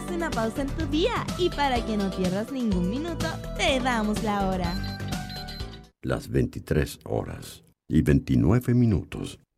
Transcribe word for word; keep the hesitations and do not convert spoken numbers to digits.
hagamos una pausa en tu día y para que no pierdas ningún minuto, te damos la hora. Las veintitrés horas y veintinueve minutos.